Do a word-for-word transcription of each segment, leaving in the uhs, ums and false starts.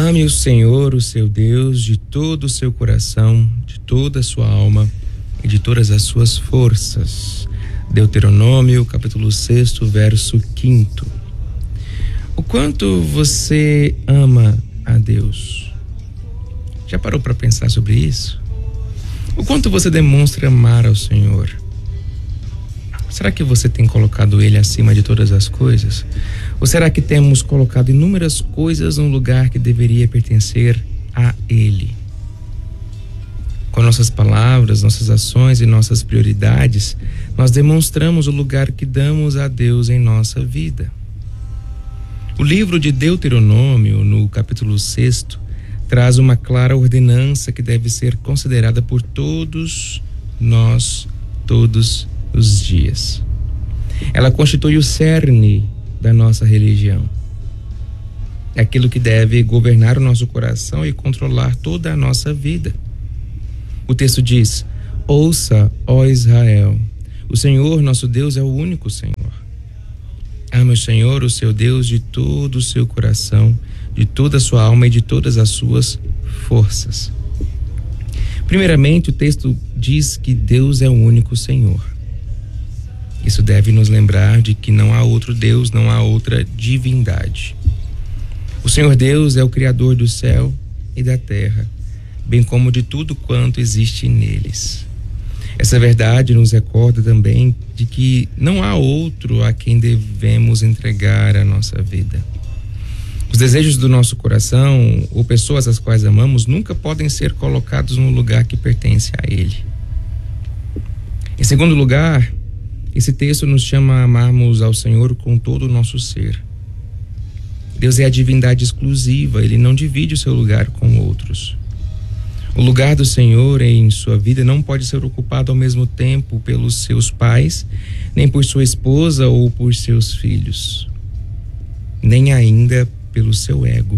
Ame o Senhor, o seu Deus, de todo o seu coração, de toda a sua alma e de todas as suas forças. Deuteronômio, capítulo seis, verso quinto. O quanto você ama a Deus? Já parou para pensar sobre isso? O quanto você demonstra amar ao Senhor? Será que você tem colocado Ele acima de todas as coisas? Ou será que temos colocado inúmeras coisas no lugar que deveria pertencer a Ele? Com nossas palavras, nossas ações e nossas prioridades, nós demonstramos o lugar que damos a Deus em nossa vida. O livro de Deuteronômio, no capítulo seis, traz uma clara ordenança que deve ser considerada por todos nós, todos os dias. Ela constitui o cerne da nossa religião. É aquilo que deve governar o nosso coração e controlar toda a nossa vida. O texto diz: ouça, ó Israel, o Senhor nosso Deus é o único Senhor. Ame o Senhor, o seu Deus, de todo o seu coração, de toda a sua alma e de todas as suas forças. Primeiramente, o texto diz que Deus é o único Senhor. Isso deve nos lembrar de que não há outro Deus, não há outra divindade. O Senhor Deus é o Criador do céu e da terra, bem como de tudo quanto existe neles. Essa verdade nos recorda também de que não há outro a quem devemos entregar a nossa vida. Os desejos do nosso coração ou pessoas às quais amamos nunca podem ser colocados no lugar que pertence a Ele. Em segundo lugar, esse texto nos chama a amarmos ao Senhor com todo o nosso ser. Deus é a divindade exclusiva, Ele não divide o seu lugar com outros. O lugar do Senhor em sua vida não pode ser ocupado ao mesmo tempo pelos seus pais, nem por sua esposa ou por seus filhos, nem ainda pelo seu ego.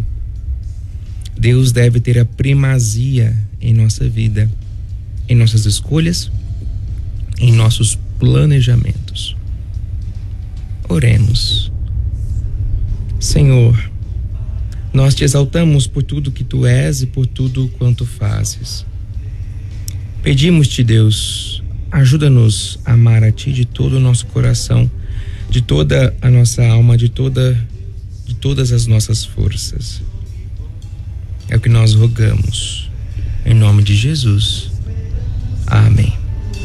Deus deve ter a primazia em nossa vida, em nossas escolhas, em nossos planejamentos. Oremos. Senhor, nós te exaltamos por tudo que tu és e por tudo quanto fazes. Pedimos-te, Deus, ajuda-nos a amar a ti de todo o nosso coração, de toda a nossa alma, de toda, de todas as nossas forças. É o que nós rogamos. Em nome de Jesus. Amém.